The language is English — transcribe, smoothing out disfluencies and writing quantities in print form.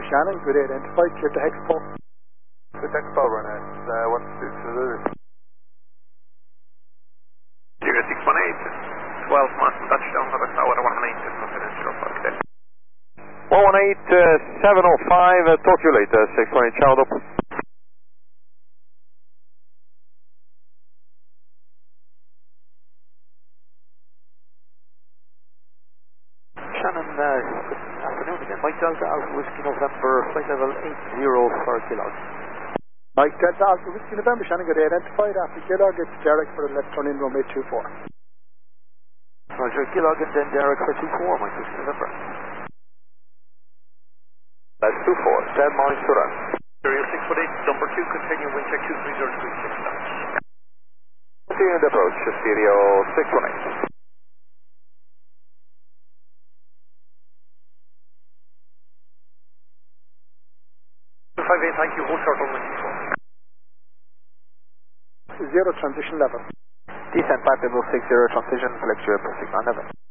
Shannon, good identified, clear to Expo. Good Expo runner, 126. 0618, 12 months, touchdown, Novak Tower, 118, confidential, 118-705, talk to you later, 618, ciao dopo. Shannon, good afternoon again. Mike Delta Alpha Whiskey November, flight level 80 for Kellogg. Mike Delta Alpha Whiskey November, Shannon, good identified, after Kellogg, it's Derek for the left turn in runway 24. Roger, Kellogg and then Derek for 24, Mike Whiskey November. That's 24, stand by to run. Serial 618, number 2, continue, wind check 230, 36 knots. Continuing the approach, stereo 618. 258, thank you, hold short on 94. 0 transition level. Descent 5 level 60, transition, flex your Pacific 911.